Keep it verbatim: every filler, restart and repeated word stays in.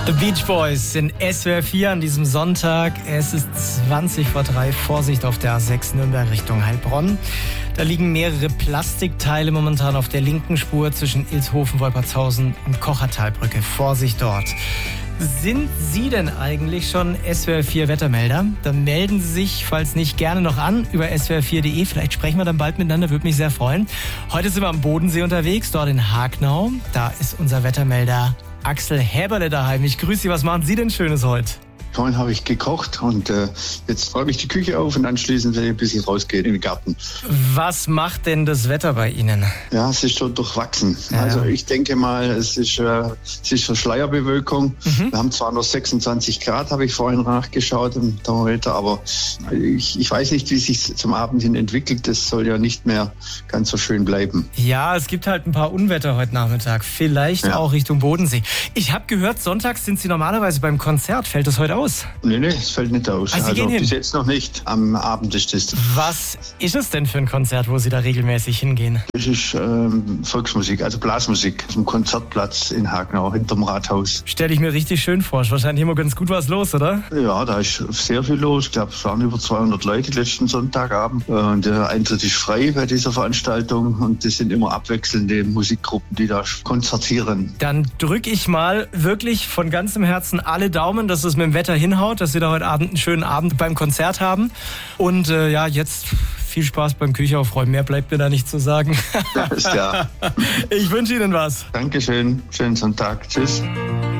The Beach Boys in S W R vier an diesem Sonntag. Es ist zwanzig vor drei. Vorsicht auf der A sechs Nürnberg Richtung Heilbronn. Da liegen mehrere Plastikteile momentan auf der linken Spur zwischen Ilshofen, Wolpertshausen und Kochertalbrücke. Vorsicht dort. Sind Sie denn eigentlich schon S W R vier Wettermelder? Dann melden Sie sich, falls nicht, gerne noch an über S W R vier punkt de. Vielleicht sprechen wir dann bald miteinander, würde mich sehr freuen. Heute sind wir am Bodensee unterwegs, dort in Hagnau. Da ist unser Wettermelder Axel Häberle daheim. Ich grüße Sie, was machen Sie denn Schönes heute? Vorhin habe ich gekocht und äh, jetzt räume ich die Küche auf und anschließend werde ich ein bisschen rausgehen in den Garten. Was macht denn das Wetter bei Ihnen? Ja, es ist schon durchwachsen. Ja. Also ich denke mal, es ist, äh, es ist eine Schleierbewölkung. Mhm. Wir haben zwar noch sechsundzwanzig Grad, habe ich vorhin nachgeschaut im Thermometer, aber ich, ich weiß nicht, wie es sich zum Abend hin entwickelt. Das soll ja nicht mehr ganz so schön bleiben. Ja, es gibt halt ein paar Unwetter heute Nachmittag. Vielleicht Ja. auch Richtung Bodensee. Ich habe gehört, sonntags sind Sie normalerweise beim Konzert. Fällt das heute aus? Nee, nee, es fällt nicht aus. Ah, Sie gehen hin? bis jetzt noch nicht. Am Abend ist das. Was ist es denn für ein Konzert, wo Sie da regelmäßig hingehen? Das ist ähm, Volksmusik, also Blasmusik, zum Konzertplatz in Hagnau, hinterm Rathaus. Stelle ich mir richtig schön vor. Ist wahrscheinlich immer ganz gut was los, oder? Ja, da ist sehr viel los. Ich glaube, es waren über zweihundert Leute letzten Sonntagabend. Und der Eintritt ist frei bei dieser Veranstaltung. Und das sind immer abwechselnde Musikgruppen, die da konzertieren. Dann drücke ich mal wirklich von ganzem Herzen alle Daumen, dass es mit dem Wetter hinhaut, dass Sie da heute Abend einen schönen Abend beim Konzert haben. Und äh, ja, jetzt viel Spaß beim Küchenaufräumen. Mehr bleibt mir da nicht zu sagen. Das ist ja. Ich wünsche Ihnen was. Dankeschön. Schönen Sonntag. Tschüss.